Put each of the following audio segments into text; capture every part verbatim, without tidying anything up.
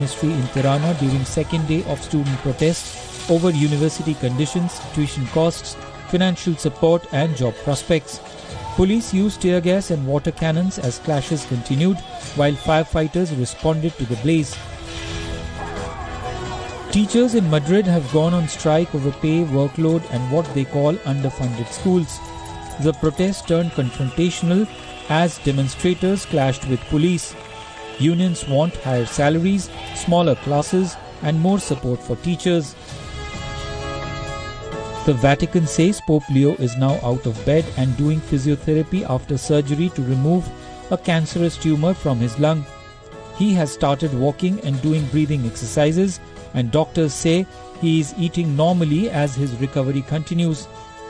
Ministry in Tirana during second day of student protests over university conditions, tuition costs, financial support and job prospects. Police used tear gas and water cannons as clashes continued, while firefighters responded to the blaze. Teachers in Madrid have gone on strike over pay, workload and what they call underfunded schools. The protest turned confrontational as demonstrators clashed with police. Unions want higher salaries, smaller classes and more support for teachers. The Vatican says Pope Leo is now out of bed and doing physiotherapy after surgery to remove a cancerous tumor from his lung. He has started walking and doing breathing exercises, and doctors say he is eating normally as his recovery continues.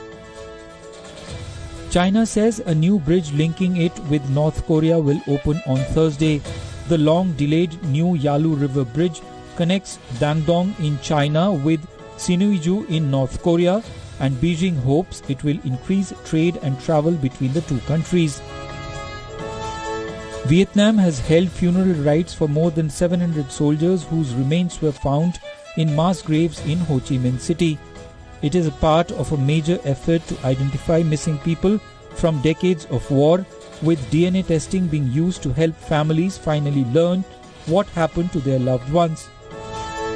China says a new bridge linking it with North Korea will open on Thursday. The long-delayed new Yalu River Bridge connects Dandong in China with Sinuiju in North Korea, and Beijing hopes it will increase trade and travel between the two countries. Vietnam has held funeral rites for more than seven hundred soldiers whose remains were found in mass graves in Ho Chi Minh City. It is a part of a major effort to identify missing people from decades of war, with D N A testing being used to help families finally learn what happened to their loved ones.